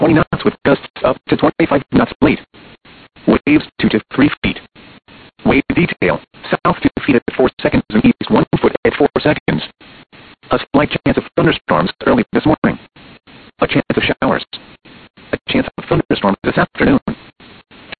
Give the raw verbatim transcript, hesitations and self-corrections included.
twenty knots with gusts up to twenty-five knots late. Waves two to three feet. Wave detail, south two feet at four seconds and east one foot at four seconds. A slight chance of thunderstorms early this morning. A chance of showers. A chance of thunderstorms this afternoon.